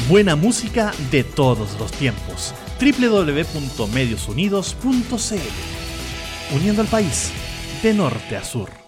Buena música de todos los tiempos. www.mediosunidos.cl. Uniendo al país de norte a sur.